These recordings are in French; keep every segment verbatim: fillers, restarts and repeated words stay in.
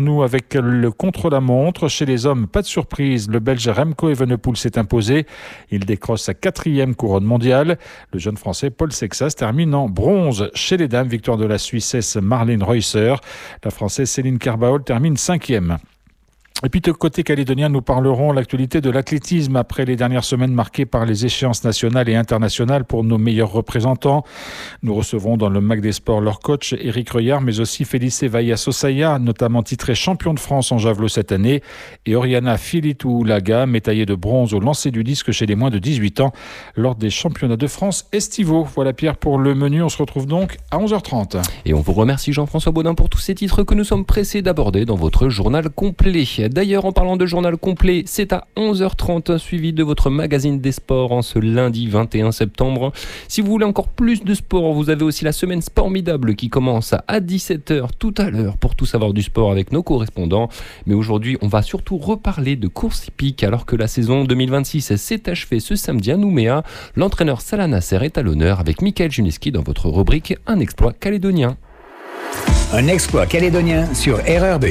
nous avec le contre-la-montre. Chez les hommes, pas de surprise. Le Belge Remco Evenepoel s'est imposé. Il décroche sa quatrième couronne mondiale. Le jeune Français Paul Sexas termine en bronze. Chez les dames, victoire de la Suissesse Marlene Reusser. La Française Céline Carbaol termine cinquième. Et puis de côté calédonien, nous parlerons de l'actualité de l'athlétisme après les dernières semaines marquées par les échéances nationales et internationales pour nos meilleurs représentants. Nous recevrons dans le Mag des Sports leur coach Éric Reuillard, mais aussi Félice Vaillas-Osaya, notamment titré champion de France en javelot cette année, et Oriana Filitu-Laga, médaillée de bronze au lancer du disque chez les moins de dix-huit ans lors des championnats de France estivaux. Voilà Pierre pour le menu, on se retrouve donc à onze heures trente. Et on vous remercie Jean-François Baudin pour tous ces titres que nous sommes pressés d'aborder dans votre journal complet. D'ailleurs, en parlant de journal complet, c'est à onze heures trente, suivi de votre magazine des sports en ce lundi vingt et un septembre. Si vous voulez encore plus de sport, vous avez aussi la semaine Sportmidable qui commence à dix-sept heures tout à l'heure pour tout savoir du sport avec nos correspondants. Mais aujourd'hui, on va surtout reparler de course hippique alors que la saison deux mille vingt-six s'est achevée ce samedi à Nouméa. L'entraîneur Salah Nasser est à l'honneur avec Michael Juneski dans votre rubrique Un exploit calédonien. Un exploit calédonien sur R R B.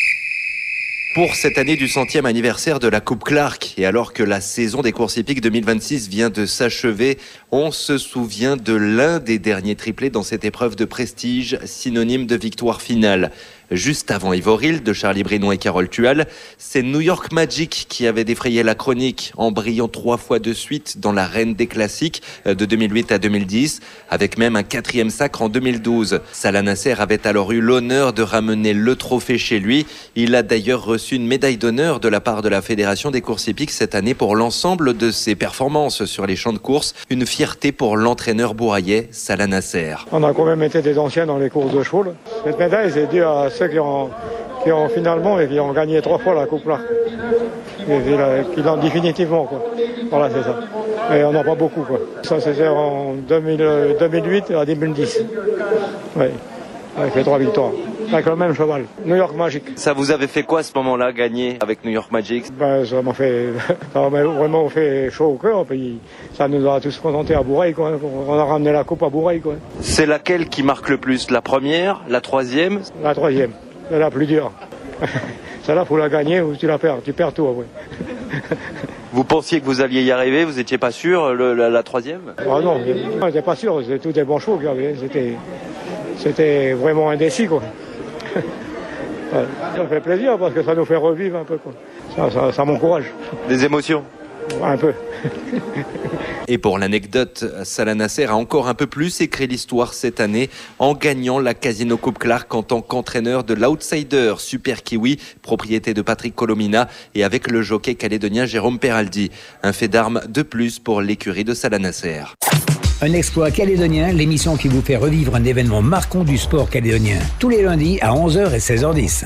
Pour cette année du centième anniversaire de la Coupe Clark, et alors que la saison des courses hippiques deux mille vingt-six vient de s'achever, on se souvient de l'un des derniers triplés dans cette épreuve de prestige, synonyme de victoire finale. Juste avant Ivoril de Charlie Brinon et Carole Tual, c'est New York Magic qui avait défrayé la chronique en brillant trois fois de suite dans la reine des classiques de deux mille huit à deux mille dix, avec même un quatrième sacre en deux mille douze. Salah Nasser avait alors eu l'honneur de ramener le trophée chez lui. Il a d'ailleurs reçu une médaille d'honneur de la part de la Fédération des courses hippiques cette année pour l'ensemble de ses performances sur les champs de course. Une fierté pour l'entraîneur bourraillais Salah Nasser. On a quand même été des anciens dans les courses de chevaux. Cette médaille, c'est dû à ceux qui ont, qui ont finalement et qui ont gagné trois fois la Coupe là, et qui l'ont définitivement quoi. Voilà, c'est ça. Et on n'a pas beaucoup quoi. Ça c'était en deux mille, deux mille huit à deux mille dix. Oui, avec les trois victoires. Avec le même cheval, New York Magic. Ça vous avait fait quoi à ce moment-là, gagner avec New York Magic? Ben, ça m'a fait, ça m'a vraiment fait chaud au cœur. Puis ça nous a tous présenté à Bourreil, quoi. On a ramené la coupe à Bourreil, quoi. C'est laquelle qui marque le plus? La première, la troisième? La troisième, c'est la plus dure. Celle-là, faut la gagner ou tu la perds. Tu perds tout, après. Vous pensiez que vous alliez y arriver? Vous n'étiez pas sûr, le, la, la troisième? Ah non, on n'était pas sûr. C'était tous des bons chevaux qu'il y avait. C'était, c'était vraiment indécis, quoi. Ouais. Ça fait plaisir parce que ça nous fait revivre un peu, quoi. Ça, ça, ça m'encourage. Des émotions? Un peu. Et pour l'anecdote, Salah Nasser a encore un peu plus écrit l'histoire cette année en gagnant la Casino Coupe Clark en tant qu'entraîneur de l'Outsider Super Kiwi, propriété de Patrick Colomina, et avec le jockey calédonien Jérôme Peraldi. Un fait d'armes de plus pour l'écurie de Salah Nasser. Un exploit calédonien, l'émission qui vous fait revivre un événement marquant du sport calédonien. Tous les lundis à onze heures et seize heures dix.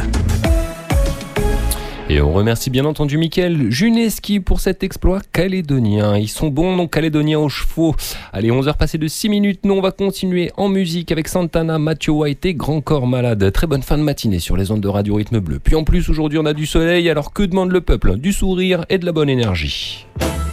Et on remercie bien entendu Michael Juneski pour cet exploit calédonien. Ils sont bons, donc calédoniens aux chevaux. Allez, onze heures passées de six minutes. Nous, on va continuer en musique avec Santana, Mathieu White et Grand Corps Malade. Très bonne fin de matinée sur les ondes de Radio Rythme Bleu. Puis en plus, aujourd'hui, on a du soleil. Alors que demande le peuple? Du sourire et de la bonne énergie.